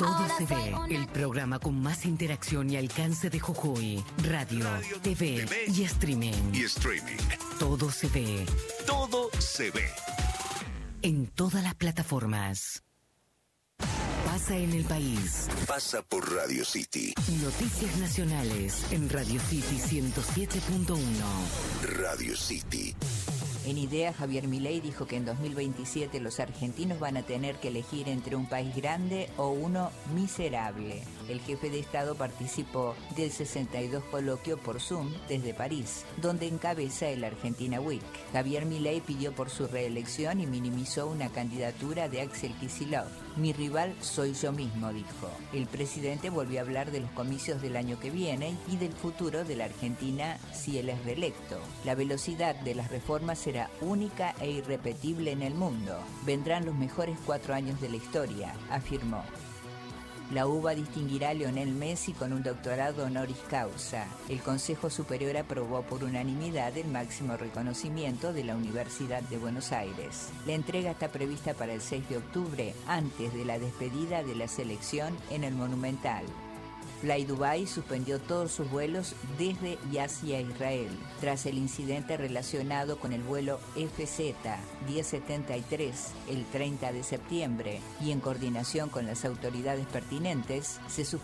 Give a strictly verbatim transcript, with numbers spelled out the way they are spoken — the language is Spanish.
Todo se ve, el programa con más interacción y alcance de Jujuy. Radio, Radio, T V, T V y streaming. Y streaming. Todo se ve. Todo se ve. En todas las plataformas. Pasa en el país. Pasa por Radio City. Noticias nacionales en Radio City ciento siete punto uno. Radio City. En Idea, Javier Milei dijo que en dos mil veintisiete los argentinos van a tener que elegir entre un país grande o uno miserable. El jefe de Estado participó del sesenta y dos coloquio por Zoom desde París, donde encabeza el Argentina Week. Javier Milei pidió por su reelección y minimizó una candidatura de Axel Kicillof. Mi rival soy yo mismo, dijo. El presidente volvió a hablar de los comicios del año que viene y del futuro de la Argentina si él es reelecto. La velocidad de las reformas será única e irrepetible en el mundo. Vendrán los mejores cuatro años de la historia, afirmó. La U B A distinguirá a Lionel Messi con un doctorado honoris causa. El Consejo Superior aprobó por unanimidad el máximo reconocimiento de la Universidad de Buenos Aires. La entrega está prevista para el seis de octubre, antes de la despedida de la selección en el Monumental. Fly Dubai suspendió todos sus vuelos desde y hacia Israel, tras el incidente relacionado con el vuelo F Z diez setenta y tres el treinta de septiembre, y en coordinación con las autoridades pertinentes, se suspendió